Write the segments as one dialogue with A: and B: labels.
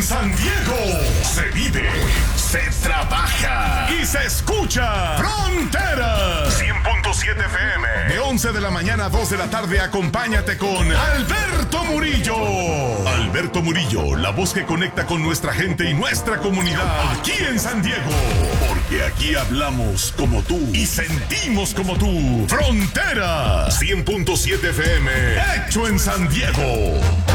A: En San Diego se vive, se trabaja y se escucha Fronteras 100.7 FM. De 11 de la mañana a 2 de la tarde, acompáñate con Alberto Murillo. Alberto Murillo, la voz que conecta con nuestra gente y nuestra comunidad aquí en San Diego. Porque aquí hablamos como tú y sentimos como tú. Fronteras 100.7 FM, hecho en San Diego.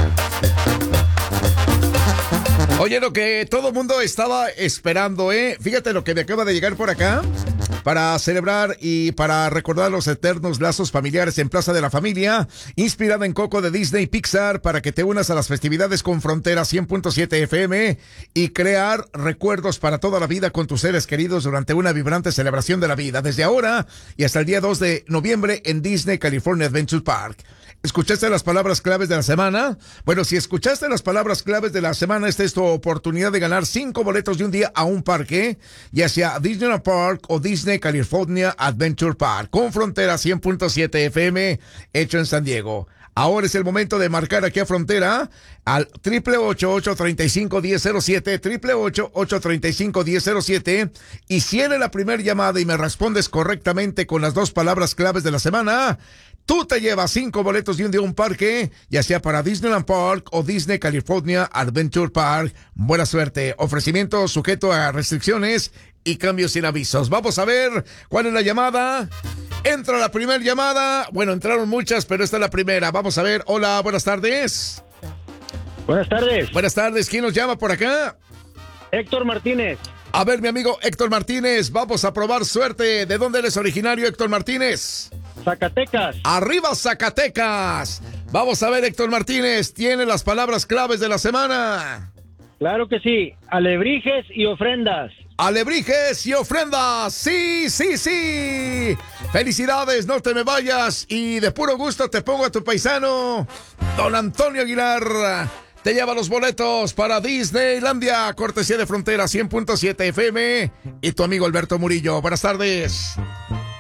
B: Oye, lo que todo el mundo estaba esperando, fíjate lo que me acaba de llegar por acá. Para celebrar y para recordar los eternos lazos familiares en Plaza de la Familia, inspirada en Coco de Disney y Pixar, para que te unas a las festividades con Fronteras 100.7 FM y crear recuerdos para toda la vida con tus seres queridos durante una vibrante celebración de la vida, desde ahora y hasta el día 2 de noviembre en Disney California Adventure Park. ¿Escuchaste las palabras claves de la semana? Bueno, si escuchaste las palabras claves de la semana, esta es tu oportunidad de ganar 5 boletos de un día a un parque, ya sea Disneyland Park o Disney California Adventure Park, con Frontera 100.7 FM, hecho en San Diego. Ahora es el momento de marcar aquí a Frontera al 888-835-1007, 888-835-1007, y si eres la primera llamada y me respondes correctamente con las 2 palabras claves de la semana, tú te llevas 5 boletos de un día a un parque, ya sea para Disneyland Park o Disney California Adventure Park. Buena suerte. Ofrecimiento sujeto a restricciones y cambios sin avisos. Vamos a ver cuál es la llamada. Entra la primera llamada. Bueno, entraron muchas, pero esta es la primera. Vamos a ver. Hola, buenas tardes.
C: Buenas tardes.
B: Buenas tardes. ¿Quién nos llama por acá?
C: Héctor Martínez.
B: A ver, mi amigo Héctor Martínez, vamos a probar suerte. ¿De dónde eres originario, Héctor Martínez?
C: Zacatecas.
B: ¡Arriba, Zacatecas! Vamos a ver, Héctor Martínez, ¿tiene las palabras claves de la semana?
C: Claro que sí. Alebrijes y ofrendas.
B: ¡Alebrijes y ofrendas! ¡Sí, sí, sí! ¡Felicidades, no te me vayas! Y de puro gusto te pongo a tu paisano, don Antonio Aguilar. Te lleva los boletos para Disneylandia, cortesía de Frontera 100.7 FM y tu amigo Alberto Murillo. Buenas tardes.